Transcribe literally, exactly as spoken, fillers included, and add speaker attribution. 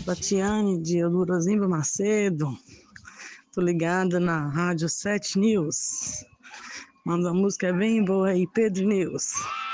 Speaker 1: Tatiane de Eudorozimba Macedo. Tô ligada na Rádio sete News. Manda uma música bem boa aí, Pedro News.